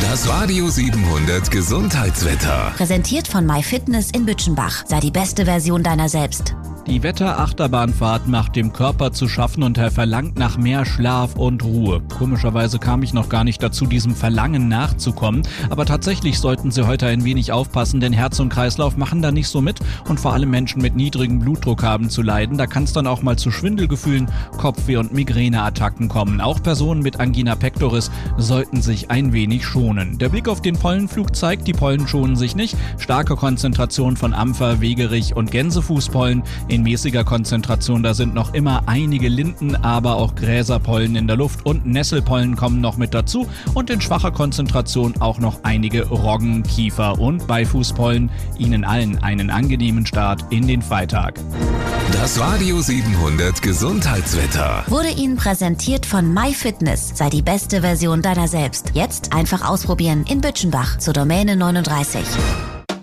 Das Radio 700 Gesundheitswetter. Präsentiert von MyFitness in Bütschenbach. Sei die beste Version deiner selbst. Die Wetterachterbahnfahrt macht dem Körper zu schaffen und er verlangt nach mehr Schlaf und Ruhe. Komischerweise kam ich noch gar nicht dazu, diesem Verlangen nachzukommen. Aber tatsächlich sollten Sie heute ein wenig aufpassen, denn Herz und Kreislauf machen da nicht so mit. Und vor allem Menschen mit niedrigem Blutdruck haben zu leiden. Da kann es dann auch mal zu Schwindelgefühlen, Kopfweh und Migräneattacken kommen. Auch Personen mit Angina pectoris sollten sich ein wenig schonen. Der Blick auf den Pollenflug zeigt, die Pollen schonen sich nicht. Starke Konzentration von Ampfer, Wegerich und Gänsefußpollen. In mäßiger Konzentration, da sind noch immer einige Linden, aber auch Gräserpollen in der Luft und Nesselpollen kommen noch mit dazu und in schwacher Konzentration auch noch einige Roggen, Kiefer und Beifußpollen. Ihnen allen einen angenehmen Start in den Freitag. Das Radio 700 Gesundheitswetter Wurde Ihnen präsentiert von MyFitness. Sei die beste Version deiner selbst. Jetzt einfach ausprobieren in Bütschenbach zur Domäne 39.